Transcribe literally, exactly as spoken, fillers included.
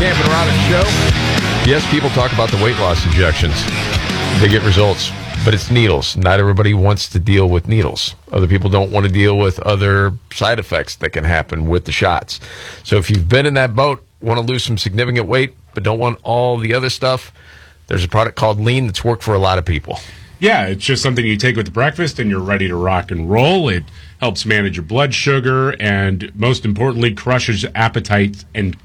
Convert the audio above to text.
Camping Around the show. Yes, people talk about the weight loss injections. They get results, but it's needles. Not everybody wants to deal with needles. Other people don't want to deal with other side effects that can happen with the shots. So if you've been in that boat, want to lose some significant weight, but don't want all the other stuff, there's a product called Lean that's worked for a lot of people. Yeah, it's just something you take with breakfast and you're ready to rock and roll. It helps manage your blood sugar and, most importantly, crushes appetite and